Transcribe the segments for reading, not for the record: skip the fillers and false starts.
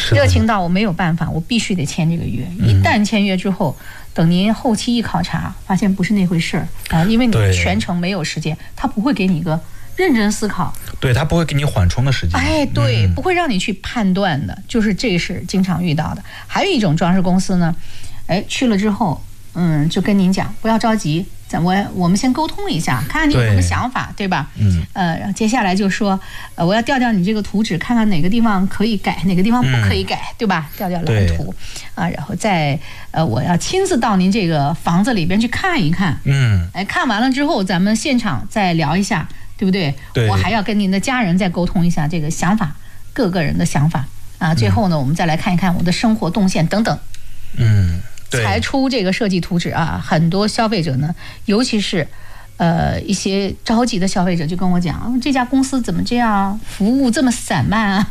热情到我没有办法，我必须得签这个约。一旦签约之后，等您后期一考察，发现不是那回事儿啊，因为你全程没有时间，他不会给你一个认真思考， 对，他不会给你缓冲的时间， 哎，对，不会让你去判断的，就是这是经常遇到的。还有一种装饰公司呢，哎，去了之后，就跟您讲，不要着急，我们先沟通一下，看看你有什么想法，对吧？然后接下来就说，我要调调你这个图纸，看看哪个地方可以改，哪个地方不可以改，对吧？调调蓝图啊，然后再我要亲自到您这个房子里边去看一看，哎，看完了之后，咱们现场再聊一下，对不对？ 对， 我还要跟您的家人再沟通一下这个想法，各个人的想法啊。最后呢，我们再来看一看我的生活动线等等。才出这个设计图纸啊，很多消费者呢，尤其是一些着急的消费者就跟我讲，这家公司怎么这样，服务这么散漫啊，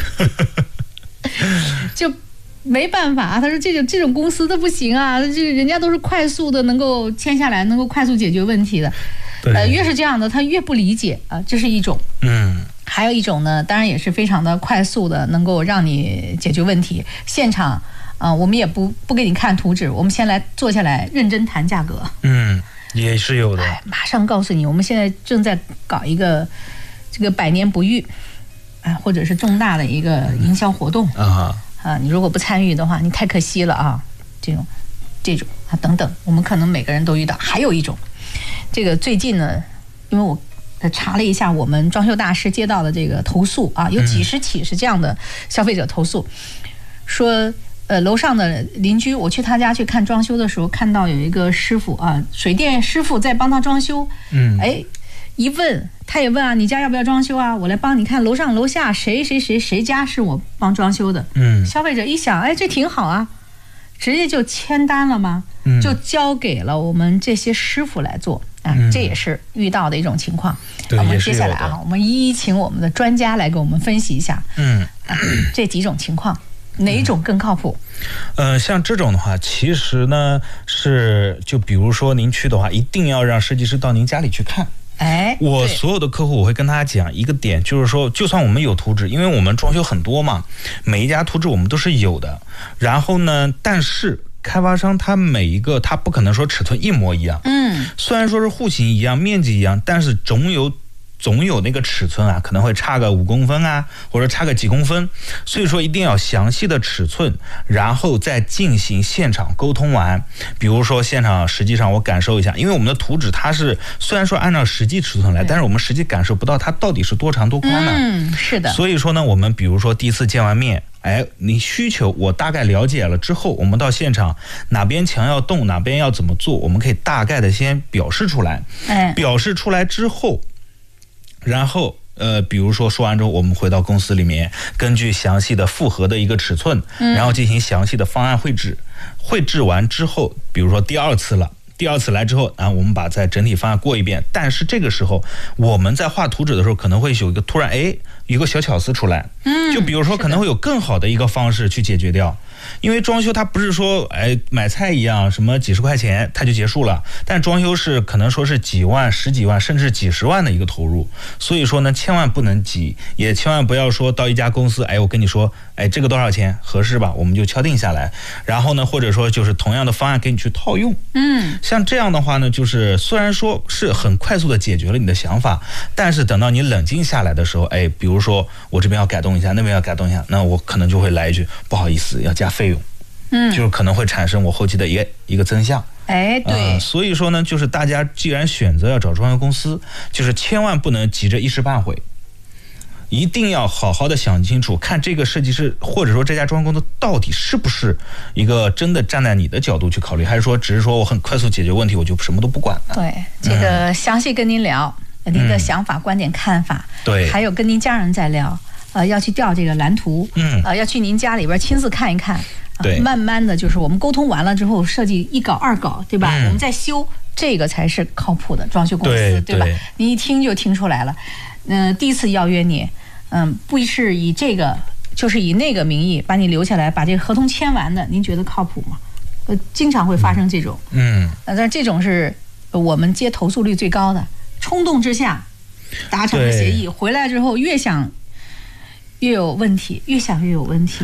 就没办法，他说这种公司它不行啊，这人家都是快速的能够签下来，能够快速解决问题的，越是这样的，他越不理解啊，这是一种。还有一种呢，当然也是非常的快速的，能够让你解决问题，现场。我们也不给你看图纸，我们先来坐下来认真谈价格。 也是有的。 马上告诉你，我们现在正在搞一个这个百年不遇，或者是重大的一个营销活动你如果不参与的话，你太可惜了啊。这种等等，我们可能每个人都遇到。还有一种，这个最近呢，因为我查了一下我们装修大师接到的这个投诉啊，有几十起是这样的消费者投诉，说。楼上的邻居，我去他家去看装修的时候，看到有一个师傅啊，水电师傅在帮他装修。一问他也问啊，你家要不要装修啊？我来帮你看楼上楼下谁家是我帮装修的。消费者一想，哎，这挺好啊，直接就签单了吗？就交给了我们这些师傅来做啊，这也是遇到的一种情况。我们接下来啊，我们一一请我们的专家来给我们分析一下。这几种情况。哪一种更靠谱？ 像这种的话，其实呢就比如说您去的话，一定要让设计师到您家里去看。我所有的客户我会跟他讲一个点，就是说，就算我们有图纸，因为我们装修很多嘛，每一家图纸我们都是有的。然后呢，但是开发商他每一个他不可能说尺寸一模一样。虽然说是户型一样，面积一样，但是总有那个尺寸啊，可能会差个5公分啊，或者差个几公分，所以说一定要详细的尺寸，然后再进行现场沟通完。比如说现场实际上我感受一下，因为我们的图纸它是虽然说按照实际尺寸来，但是我们实际感受不到它到底是多长多宽呢。 是的。 所以说呢，我们比如说第一次见完面，你需求我大概了解了之后，我们到现场哪边墙要动，哪边要怎么做，我们可以大概的先表示出来。表示出来之后。然后比如说说完之后，我们回到公司里面，根据详细的复合的一个尺寸，然后进行详细的方案绘制。绘制完之后，比如说第二次来之后我们把再整体方案过一遍。但是这个时候我们在画图纸的时候，可能会有一个突然有个小巧思出来。就比如说可能会有更好的一个方式去解决掉。因为装修它不是说买菜一样什么几十块钱它就结束了，但装修是可能说是几万、十几万甚至几十万的一个投入。所以说呢，千万不能急，也千万不要说到一家公司我跟你说这个多少钱合适吧，我们就敲定下来。然后呢，或者说就是同样的方案给你去套用。像这样的话呢，就是虽然说是很快速的解决了你的想法，但是等到你冷静下来的时候，比如说我这边要改动一下，那边要改动一下，那我可能就会来一句不好意思，要加费用。就是可能会产生我后期的一个增项。 对。 所以说呢，就是大家既然选择要找装修公司，就是千万不能急着一时半会，一定要好好的想清楚，看这个设计师或者说这家装修公司到底是不是一个真的站在你的角度去考虑，还是说只是说我很快速解决问题，我就什么都不管了。 对，这个详细跟您聊您的想法、观点、看法。 对， 还有跟您家人再聊。要去调这个蓝图。要去您家里边亲自看一看。 对， 慢慢的就是我们沟通完了之后，设计1稿2稿，对吧？我们再修，这个才是靠谱的装修公司，对吧？你一听就听出来了。第一次邀约你，不是以这个，就是以那个名义把你留下来，把这个合同签完的，您觉得靠谱吗？经常会发生这种。但这种是我们接投诉率最高的，冲动之下达成了协议，回来之后越想越有问题，越想越有问题。